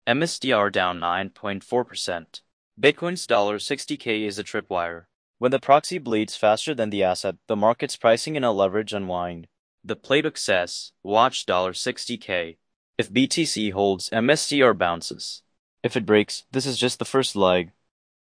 MSTR down 9.4%. Bitcoin's $60K is a tripwire. When the proxy bleeds faster than the asset, the market's pricing in a leverage unwind. The playbook says, watch $60K. If BTC holds, MSTR bounces. If it breaks, this is just the first leg.